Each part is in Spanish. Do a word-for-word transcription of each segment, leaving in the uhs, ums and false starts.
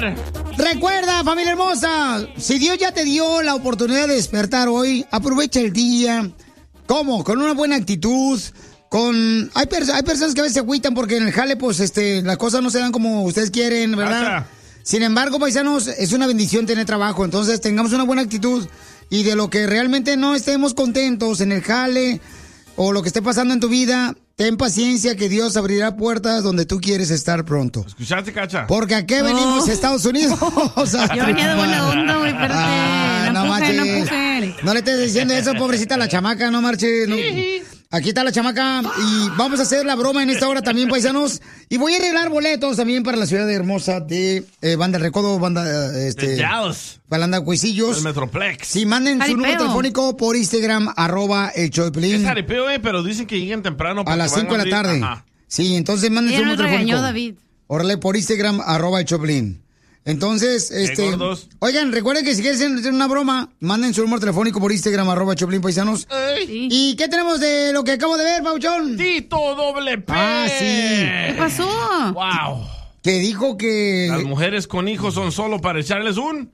Recuerda, familia hermosa, si Dios ya te dio la oportunidad de despertar hoy, aprovecha el día. ¿Cómo? Con una buena actitud. Con hay, pers- hay personas que a veces se agüitan porque en el jale, pues, este, las cosas no se dan como ustedes quieren, ¿verdad? Gracias. Sin embargo, paisanos, es una bendición tener trabajo. Entonces, tengamos una buena actitud. Y de lo que realmente no estemos contentos en el jale o lo que esté pasando en tu vida, ten paciencia que Dios abrirá puertas donde tú quieres estar pronto. ¿Escuchaste, Cacha? Porque aquí venimos a Estados Unidos. Yo venía de buena onda, güey, espérate. Ah, no, no, empuje, no, empuje. No le estés diciendo eso, pobrecita la chamaca, no marche. No. Aquí está la chamaca y vamos a hacer la broma en esta hora también, paisanos. Y voy a arreglar boletos también para la ciudad hermosa de eh, Banda del Recodo, Banda eh, este, de Dallas. Banda Cuisillos. El Metroplex. Sí, manden Jaripeo. su número telefónico por Instagram, arroba el show de Piolín. Es jaripeo, eh, pero dicen que lleguen temprano. A las cinco de la tarde. Ajá. Sí, entonces manden Y su él número nos regañó, telefónico. David. Órale, por Instagram, arroba el show de Piolín. Entonces, este... gordos. Oigan, recuerden que si quieren hacer una broma, manden su número telefónico por Instagram, arroba Choplin Paisanos. Sí. ¿Y qué tenemos de lo que acabo de ver, Pauchón? Tito doble P. Ah, sí. ¿Qué pasó? Wow. Que dijo que... Las mujeres con hijos son solo para echarles un...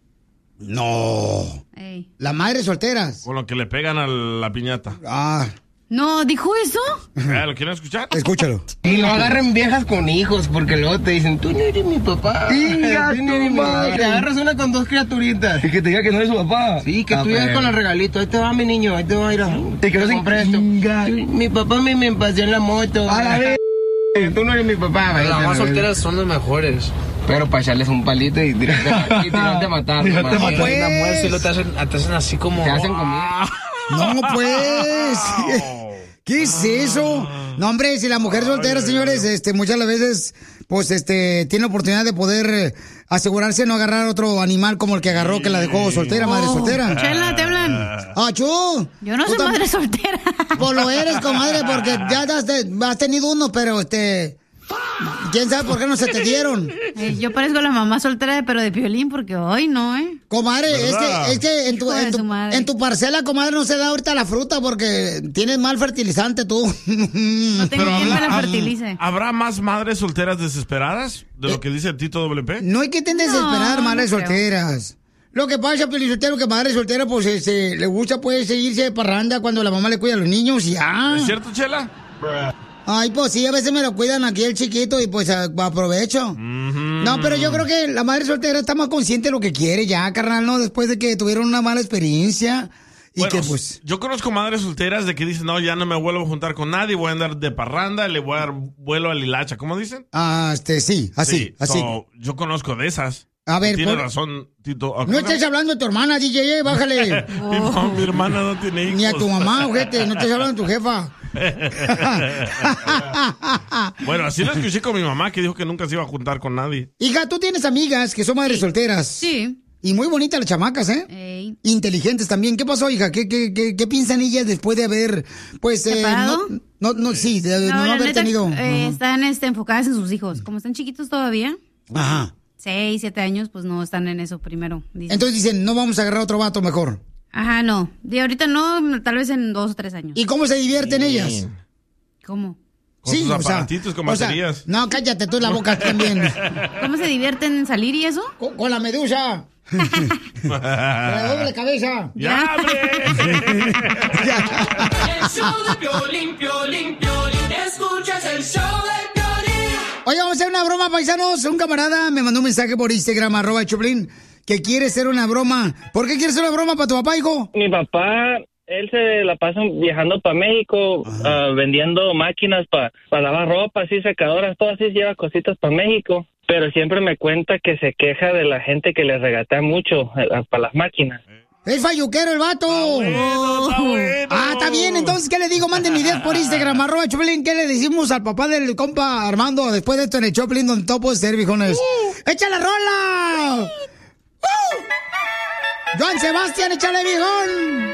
No. Ey. Las madres solteras. Con lo que le pegan a la piñata. Ah, No, ¿dijo eso? ¿Eh, ¿Lo quieren escuchar? escúchalo. Y no agarren viejas con hijos, porque luego te dicen, tú no eres mi papá. Venga, Tú no eres mi tu papá. madre. Te agarras una con dos criaturitas. Y que te diga que no eres su papá. Sí, que Ah, tú llegas pero- con el regalito. Ahí te va mi niño, ahí te va a ir a... Te quedas en compré esto. chinga. Tú- Mi papá me, me paseó en la moto. A la vez. Tú no eres mi papá. Las váyate, más la solteras son las mejores. Pero para echarles un palito y tirarte, y tirarte a matar. Tirarte a nomás. matar. Hay una pues. muerte y lo te hacen, te hacen así como... Te hacen comida. No, pues. ¿Qué es eso? No, hombre, si la mujer soltera, señores, este, muchas las veces, pues, este, tiene oportunidad de poder eh, asegurarse de no agarrar otro animal como el que agarró, que la dejó soltera, madre Oh, soltera. Chela, te hablan. Ah, chu. Yo no Tú soy tam- madre soltera. Pues lo eres, comadre, porque ya has, has tenido uno, pero este... ¿Quién sabe por qué no se te dieron? Eh, Yo parezco la mamá soltera, pero de Piolín, porque hoy no, ¿eh? Comadre, es ¿Verdad? que, es que en tu, Hijo de en, tu, su madre. en tu parcela, comadre, no se da ahorita la fruta porque tienes mal fertilizante tú. No tengo quien me la ¿habrá- fertilice. ¿Habrá más madres solteras desesperadas de lo que dice el Tito doble P? No hay que tener desesperar, No, madres no creo. solteras. Lo que pasa, Pelizotero, que madre soltera, pues, este, le gusta, pues, seguirse de parranda cuando la mamá le cuida a los niños y ya. ¿Es cierto, Chela? Ay, pues sí, a veces me lo cuidan aquí el chiquito y pues a- aprovecho. No, pero yo creo que la madre soltera está más consciente de lo que quiere ya, carnal, ¿no? Después de que tuvieron una mala experiencia y Bueno, que pues... yo conozco madres solteras de que dicen, no, ya no me vuelvo a juntar con nadie, voy a andar de parranda, le voy a dar vuelo a Lilacha. ¿Cómo dicen? Ah, este, sí, así, Sí, así. so, yo conozco de esas. A ver, Tiene por- razón, Tito. No estés hablando de tu hermana, D J, eh, bájale. mi, mam- mi hermana no tiene hijos. Ni a tu mamá, ojete, no estés hablando de tu jefa. Bueno, así lo escuché con mi mamá, que dijo que nunca se iba a juntar con nadie. Hija, tú tienes amigas que son madres solteras. Sí. Y muy bonitas las chamacas, ¿eh? Ey. Inteligentes también. ¿Qué pasó, hija? ¿Qué, qué, qué, qué piensan ellas después de haber, pues, eh, ¿Separado? no, no, no, sí, de de no, No, la haber neta, tenido... eh, Ajá. están este, enfocadas en sus hijos. Como están chiquitos todavía, Ajá. seis, siete años, pues no están en eso primero. dicen. Entonces dicen, no vamos a agarrar otro vato mejor. Ajá, no. De ahorita no, tal vez en dos o tres años. ¿Y cómo se divierten ellas? ¿Cómo? Con sus aparatitos, con o sea, baterías. no, cállate tú la boca también. ¿Cómo se divierten en salir y eso? Con, con la medusa. Con la doble cabeza. ¡Ya, hombre! El show de Piolín, Piolín, Piolín. Escuchas el show de Piolín. Oye, vamos a hacer una broma, paisanos. Un camarada me mandó un mensaje por Instagram, arroba Choplin, que quiere hacer una broma. ¿Por qué quieres hacer una broma para tu papá, hijo? Mi papá, él se la pasa viajando para México, uh, vendiendo máquinas para pa lavar ropa, así secadoras, todo así, lleva cositas para México. Pero siempre me cuenta que se queja de la gente que le regatea mucho uh, para las máquinas. Es falluquero el vato. Bueno, está bueno. Ah, está bien. Entonces, ¿qué le digo? Manden ideas por Instagram, arroba Choplin. ¿Qué le decimos al papá del compa Armando después de esto en el Choplin, donde todo puede ser, viejones? Uh. ¡Echa la rola! ¡Uh! ¡Joan Sebastián, échale, viejón!